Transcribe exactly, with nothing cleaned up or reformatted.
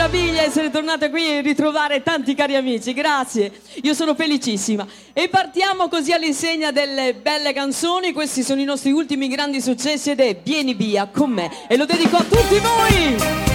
meraviglia essere tornata qui e ritrovare tanti cari amici, grazie, io sono felicissima. E partiamo così all'insegna delle belle canzoni, questi sono i nostri ultimi grandi successi ed è Vieni via con me e lo dedico a tutti voi!